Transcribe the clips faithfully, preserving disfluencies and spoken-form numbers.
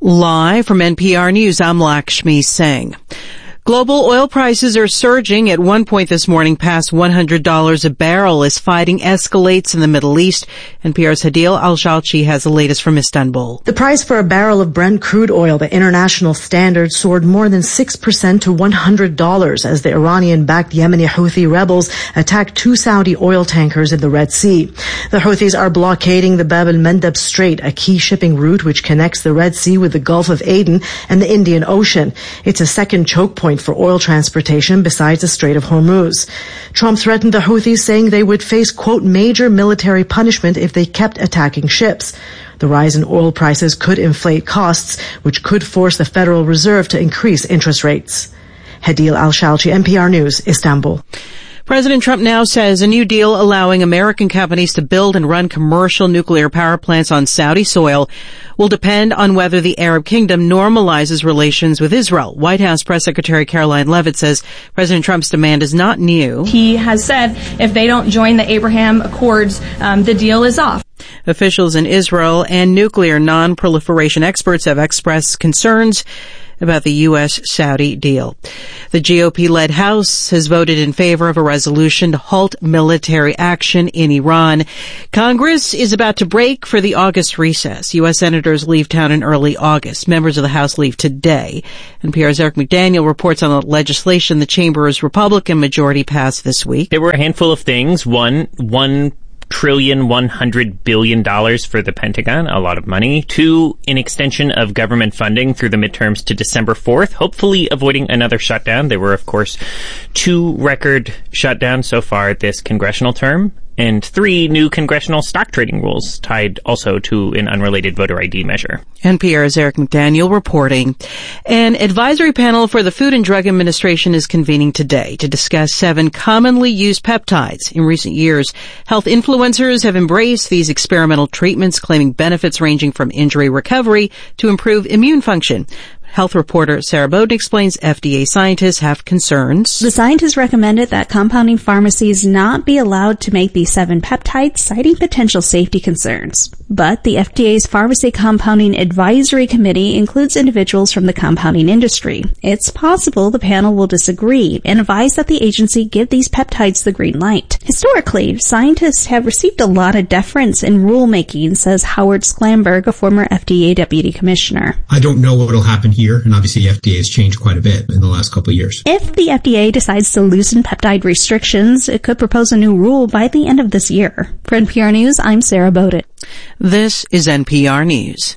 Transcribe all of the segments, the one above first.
Live from N P R News, I'm Lakshmi Singh. Global oil prices are surging. At one point this morning past one hundred dollars a barrel as fighting escalates in the Middle East. N P R's Hadil Al-Shalchi has the latest from Istanbul. The price for a barrel of Brent crude oil, the international standard, soared more than six percent to one hundred dollars as the Iranian-backed Yemeni Houthi rebels attacked two Saudi oil tankers in the Red Sea. The Houthis are blockading the Bab el-Mandeb Strait, a key shipping route which connects the Red Sea with the Gulf of Aden and the Indian Ocean. It's a second choke point for oil transportation besides the Strait of Hormuz. Trump threatened the Houthis, saying they would face, quote, major military punishment if they kept attacking ships. The rise in oil prices could inflate costs, which could force the Federal Reserve to increase interest rates. Hadil Al-Shalchi, N P R News, Istanbul. President Trump now says a new deal allowing American companies to build and run commercial nuclear power plants on Saudi soil will depend on whether the Arab kingdom normalizes relations with Israel. White House Press Secretary Caroline Leavitt says President Trump's demand is not new. He has said if they don't join the Abraham Accords, um, the deal is off. Officials in Israel and nuclear non-proliferation experts have expressed concerns about the U S Saudi deal. The G O P-led House has voted in favor of a resolution to halt military action in Iran. Congress is about to break for the August recess. U S senators leave town in early August. Members of the House leave today. N P R's Eric McDaniel reports on the legislation the chamber's Republican majority passed this week. There were a handful of things. One, one trillion one hundred billion dollars for the Pentagon, a lot of money. Two, an extension of government funding through the midterms to December fourth, hopefully avoiding another shutdown. There were, of course, two record shutdowns so far this congressional term. And three, new congressional stock trading rules tied also to an unrelated voter I D measure. N P R's Eric McDaniel reporting. An advisory panel for the Food and Drug Administration is convening today to discuss seven commonly used peptides. In recent years, health influencers have embraced these experimental treatments, claiming benefits ranging from injury recovery to improve immune function. Health reporter Sarah Bowden explains F D A scientists have concerns. The scientists recommended that compounding pharmacies not be allowed to make these seven peptides, citing potential safety concerns. But the F D A's Pharmacy Compounding Advisory Committee includes individuals from the compounding industry. It's possible the panel will disagree and advise that the agency give these peptides the green light. Historically, scientists have received a lot of deference in rulemaking, says Howard Sklamberg, a former F D A deputy commissioner. I don't know what will happen here. And obviously, the F D A has changed quite a bit in the last couple of years. If the F D A decides to loosen peptide restrictions, it could propose a new rule by the end of this year. For N P R News, I'm Sarah Bowden. This is N P R News.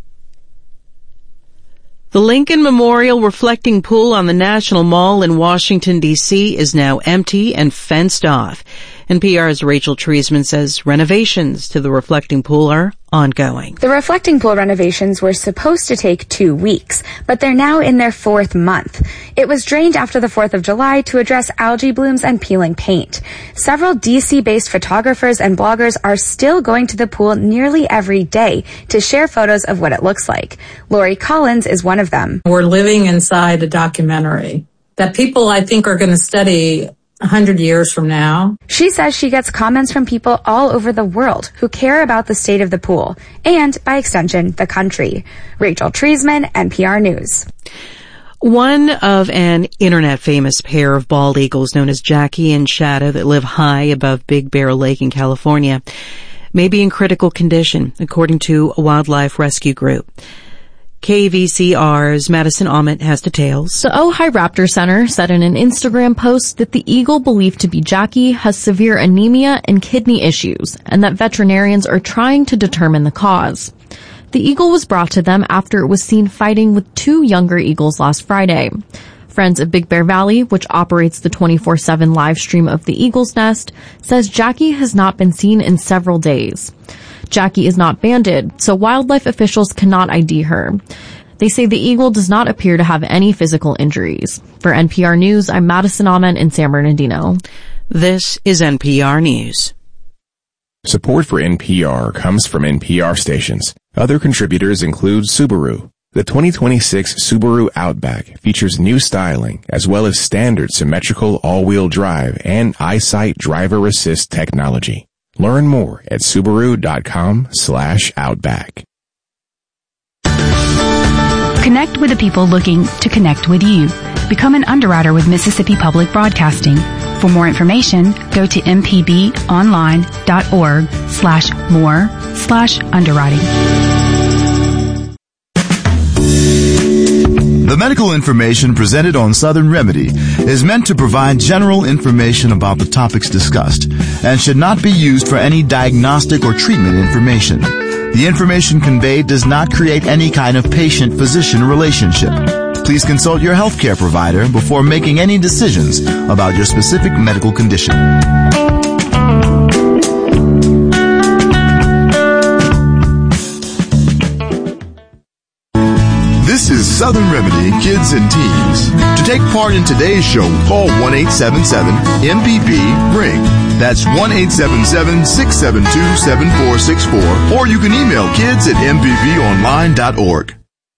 The Lincoln Memorial Reflecting Pool on the National Mall in Washington, D C is now empty and fenced off. N P R's Rachel Treisman says renovations to the reflecting pool are ongoing. The reflecting pool renovations were supposed to take two weeks, but they're now in their fourth month. It was drained after the fourth of July to address algae blooms and peeling paint. Several D C-based photographers and bloggers are still going to the pool nearly every day to share photos of what it looks like. Lori Collins is one of them. We're living inside a documentary that people, I think, are going to study A hundred years from now. She says she gets comments from people all over the world who care about the state of the pool and, by extension, the country. Rachel Treisman, N P R News. One of an internet-famous pair of bald eagles known as Jackie and Shadow that live high above Big Bear Lake in California may be in critical condition, according to a wildlife rescue group. K V C R's Madison Ament has details. The Ojai Raptor Center said in an Instagram post that the eagle believed to be Jackie has severe anemia and kidney issues, and that veterinarians are trying to determine the cause. The eagle was brought to them after it was seen fighting with two younger eagles last Friday. Friends of Big Bear Valley, which operates the twenty-four seven live stream of the eagle's nest, says Jackie has not been seen in several days. Jackie is not banded, so wildlife officials cannot I D her. They say the eagle does not appear to have any physical injuries. For N P R News, I'm Madison Ament in San Bernardino. This is N P R News. Support for N P R comes from N P R stations. Other contributors include Subaru. The twenty twenty-six Subaru Outback features new styling as well as standard symmetrical all-wheel drive and EyeSight driver assist technology. Learn more at Subaru dot com slash Outback. Connect with the people looking to connect with you. Become an underwriter with Mississippi Public Broadcasting. For more information, go to m p b online dot org slash more slash underwriting. The medical information presented on Southern Remedy is meant to provide general information about the topics discussed and should not be used for any diagnostic or treatment information. The information conveyed does not create any kind of patient-physician relationship. Please consult your healthcare provider before making any decisions about your specific medical condition. This is Southern Remedy Kids and Teens. To take part in today's show, call one eight seven seven M P B ring. That's one eight seven seven, six seven two, seven four six four. Or you can email kids at m p b online dot org.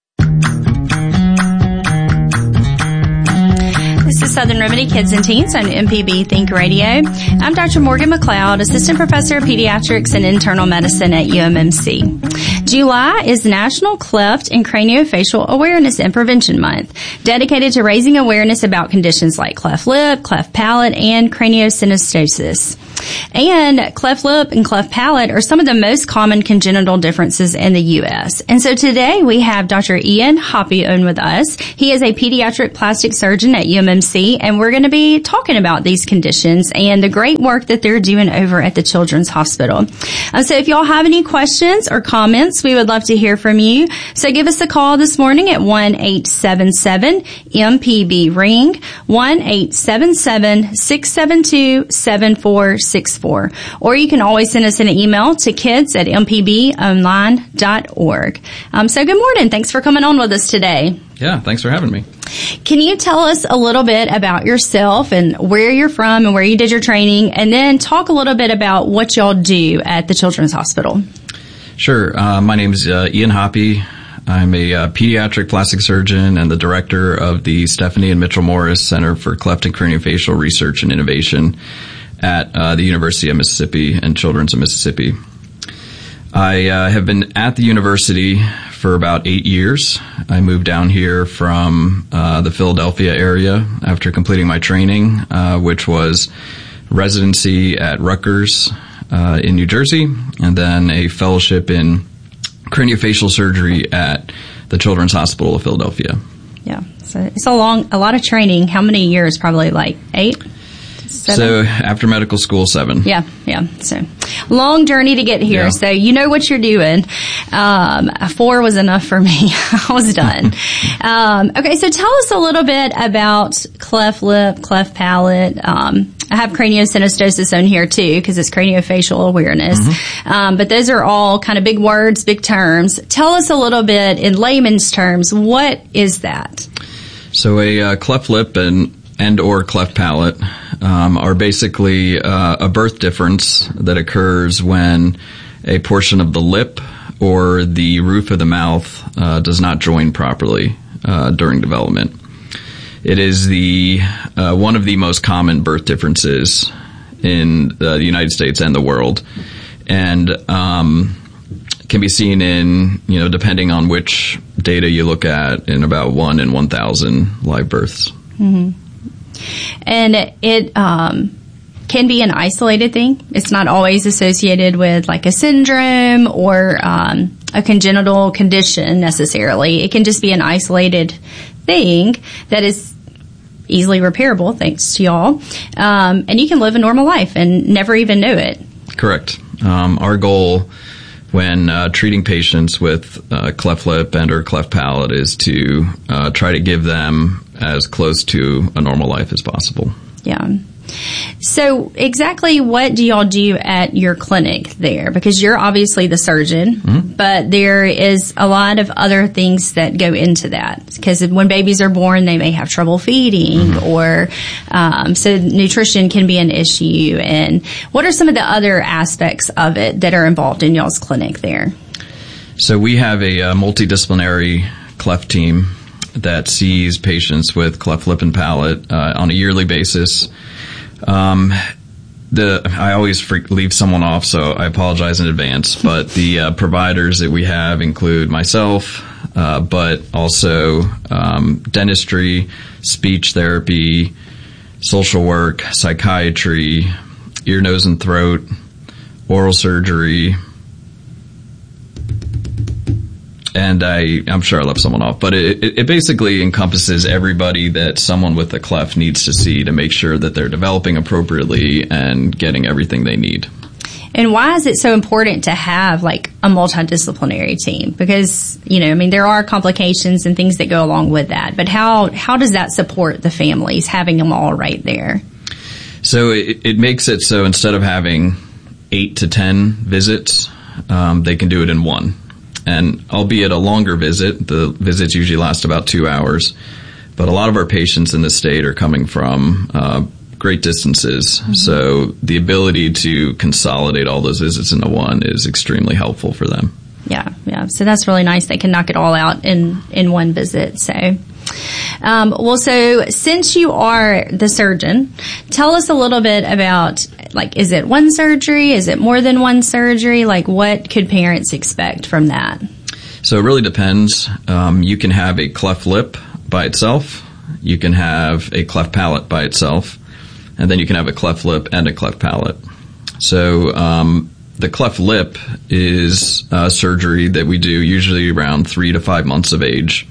This is Southern Remedy Kids and Teens on M P B Think Radio. I'm Doctor Morgan McLeod, Assistant Professor of Pediatrics and Internal Medicine at U M M C. July is National Cleft and Craniofacial Awareness and Prevention Month, dedicated to raising awareness about conditions like cleft lip, cleft palate, and craniosynostosis. And cleft lip and cleft palate are some of the most common congenital differences in the U S. And so today we have Doctor Ian Hoppe on with us. He is a pediatric plastic surgeon at U M M C, and we're going to be talking about these conditions and the great work that they're doing over at the Children's Hospital. Uh, so if y'all have any questions or comments, we would love to hear from you. So give us a call this morning at one eight seven seven M P B ring, one eight seven seven, six seven two, seven four six four. Or you can always send us an email to kids at m p b online dot org. Um, so good morning. Thanks for coming on with us today. Yeah, thanks for having me. Can you tell us a little bit about yourself and where you're from and where you did your training, and then talk a little bit about what y'all do at the Children's Hospital? Sure. Uh, my name is uh, Ian Hoppe. I'm a uh, pediatric plastic surgeon and the director of the Stephanie and Mitchell Morris Center for Cleft and Craniofacial Research and Innovation at uh, the University of Mississippi and Children's of Mississippi. I uh, have been at the university for about eight years. I moved down here from uh, the Philadelphia area after completing my training, uh, which was residency at Rutgers uh, in New Jersey, and then a fellowship in craniofacial surgery at the Children's Hospital of Philadelphia. Yeah, so it's a long, a lot of training. How many years? Probably like eight? Seven? So after medical school, seven. Yeah, yeah. So long journey to get here. Yeah. So you know what you're doing. Um, four was enough for me. I was done. um, okay, so tell us a little bit about cleft lip, cleft palate. Um, I have craniosynostosis on here too because it's craniofacial awareness. Mm-hmm. Um, but those are all kind of big words, big terms. Tell us a little bit in layman's terms. What is that? So a uh, cleft lip and and or cleft palate um, are basically uh, a birth difference that occurs when a portion of the lip or the roof of the mouth uh, does not join properly uh, during development. It is the uh, one of the most common birth differences in uh, the United States and the world, and um, can be seen in, you know, depending on which data you look at, in about one in one thousand live births. Mm-hmm. And it um, can be an isolated thing. It's not always associated with like a syndrome or um, a congenital condition necessarily. It can just be an isolated thing that is easily repairable, thanks to y'all. Um, and you can live a normal life and never even know it. Correct. Um, our goal when uh, treating patients with uh, cleft lip and or cleft palate is to uh, try to give them as close to a normal life as possible. Yeah. So exactly what do y'all do at your clinic there? Because you're obviously the surgeon, mm-hmm. but there is a lot of other things that go into that. Because when babies are born, they may have trouble feeding, mm-hmm. or um, so nutrition can be an issue. And what are some of the other aspects of it that are involved in y'all's clinic there? So we have a, a multidisciplinary cleft team that sees patients with cleft lip and palate uh, on a yearly basis. Um, the, I always freak, leave someone off, so I apologize in advance, but the uh, providers that we have include myself, uh, but also um, dentistry, speech therapy, social work, psychiatry, ear, nose, and throat, oral surgery, and I, I'm sure I left someone off, but it, it basically encompasses everybody that someone with a cleft needs to see to make sure that they're developing appropriately and getting everything they need. And why is it so important to have like a multidisciplinary team? Because, you know, I mean, there are complications and things that go along with that, but how, how does that support the families, having them all right there? So it, it makes it so instead of having eight to ten visits, um, they can do it in one. And albeit a longer visit, the visits usually last about two hours. But a lot of our patients in the state are coming from uh, great distances. Mm-hmm. So the ability to consolidate all those visits into one is extremely helpful for them. Yeah, yeah. So that's really nice. They can knock it all out in, in one visit. So, um, well, so since you are the surgeon, tell us a little bit about, like, is it one surgery? Is it more than one surgery? Like, what could parents expect from that? So it really depends. Um, you can have a cleft lip by itself. You can have a cleft palate by itself. And then you can have a cleft lip and a cleft palate. So, um, the cleft lip is a surgery that we do usually around three to five months of age.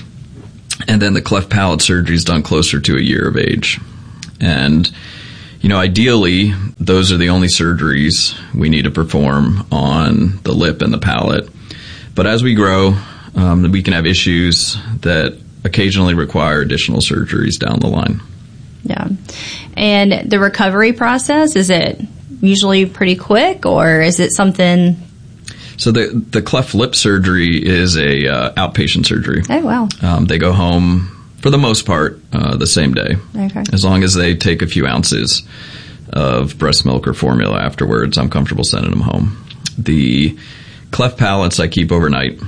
And then the cleft palate surgery is done closer to a year of age. And, you know, ideally, those are the only surgeries we need to perform on the lip and the palate. But as we grow, um, we can have issues that occasionally require additional surgeries down the line. Yeah. And the recovery process, is it usually pretty quick, or is it something? So the the cleft lip surgery is a uh, outpatient surgery. Oh, wow. Um, they go home for the most part uh, the same day. Okay. As long as they take a few ounces of breast milk or formula afterwards, I'm comfortable sending them home. The cleft palates I keep overnight,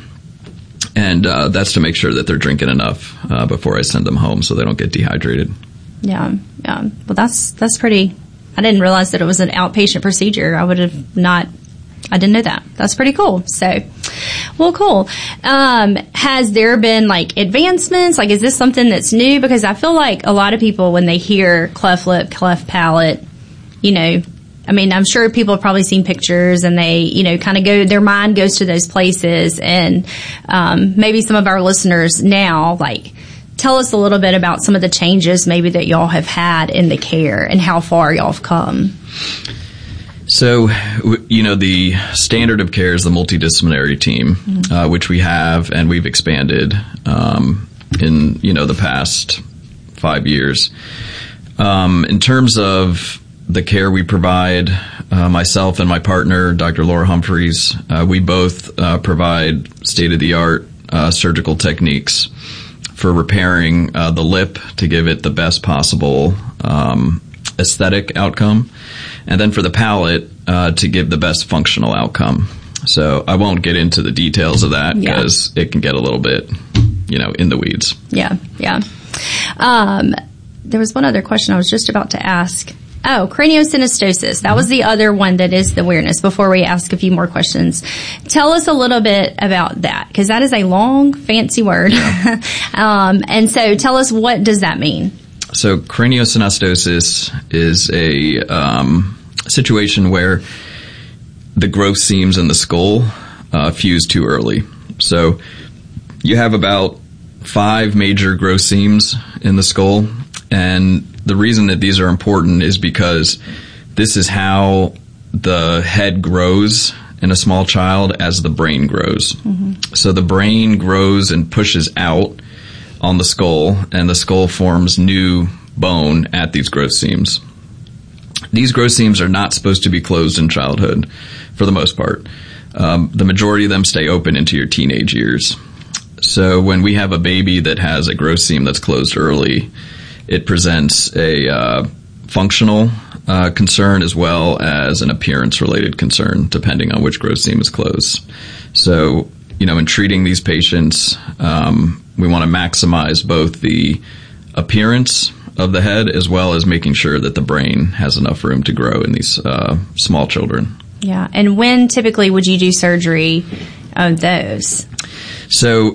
and uh, that's to make sure that they're drinking enough uh, before I send them home so they don't get dehydrated. Yeah, yeah. Well, that's that's pretty. I didn't realize that it was an outpatient procedure. I would have not. I didn't know that. That's pretty cool. So, well, cool. Um, has there been like advancements? Like, is this something that's new? Because I feel like a lot of people, when they hear cleft lip, cleft palate, you know, I mean, I'm sure people have probably seen pictures and they, you know, kind of go, their mind goes to those places. And um, maybe some of our listeners now, like, tell us a little bit about some of the changes maybe that y'all have had in the care and how far y'all have come. So, you know, the standard of care is the multidisciplinary team, mm-hmm. uh, which we have and we've expanded um, in, you know, the past five years. Um, in terms of the care we provide, uh, myself and my partner, Doctor Laura Humphreys, uh, we both uh, provide state-of-the-art uh, surgical techniques for repairing uh, the lip to give it the best possible um, aesthetic outcome, and then for the palate uh, to give the best functional outcome. So I won't get into the details of that because yeah. it can get a little bit, you know, in the weeds. Yeah, yeah. Um, there was one other question I was just about to ask. Oh, craniosynostosis. That was the other one that is the weirdness. Before we ask a few more questions, tell us a little bit about that, because that is a long, fancy word. Yeah. um, and so tell us, what does that mean? So craniosynostosis is a um, situation where the growth seams in the skull uh, fuse too early. So you have about five major growth seams in the skull, and the reason that these are important is because this is how the head grows in a small child as the brain grows. Mm-hmm. So the brain grows and pushes out on the skull, and the skull forms new bone at these growth seams. These growth seams are not supposed to be closed in childhood, for the most part. Um, the majority of them stay open into your teenage years. So when we have a baby that has a growth seam that's closed early, it presents a uh, functional uh, concern as well as an appearance-related concern, depending on which growth seam is closed. So, you know, in treating these patients, um, we want to maximize both the appearance of the head as well as making sure that the brain has enough room to grow in these uh, small children. Yeah. And when typically would you do surgery of those? So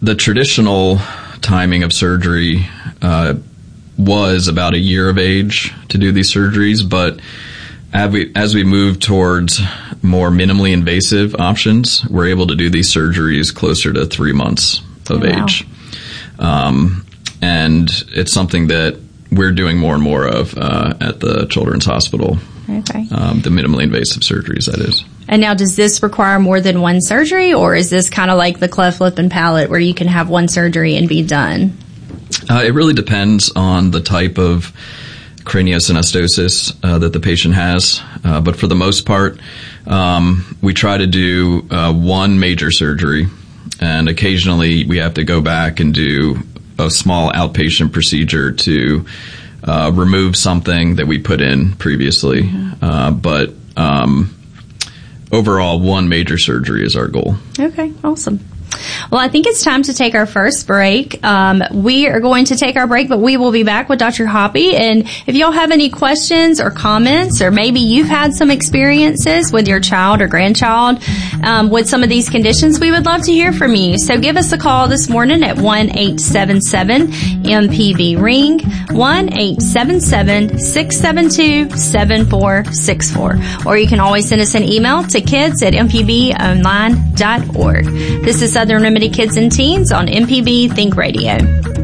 the traditional timing of surgery uh, was about a year of age to do these surgeries, but as we, as we move towards more minimally invasive options, we're able to do these surgeries closer to three months of wow. age. Um, and it's something that we're doing more and more of uh, at the Children's Hospital. Okay. Um, the minimally invasive surgeries, that is. And now, does this require more than one surgery, or is this kind of like the cleft lip and palate where you can have one surgery and be done? Uh, it really depends on the type of craniosynostosis uh, that the patient has. Uh, but for the most part, um, we try to do uh, one major surgery, and occasionally we have to go back and do a small outpatient procedure to uh, remove something that we put in previously. Mm-hmm. Uh, but um, overall, one major surgery is our goal. Okay, awesome. Well, I think it's time to take our first break. Um, we are going to take our break, but we will be back with Doctor Hoppe. And if y'all have any questions or comments, or maybe you've had some experiences with your child or grandchild um, with some of these conditions, we would love to hear from you. So give us a call this morning at one eight seven seven M P V ring, one eight seven seven six seven two seven four six four. Or you can always send us an email to kids at m p b online dot org. This is Southern Remedy Kids and Teens on M P B Think Radio.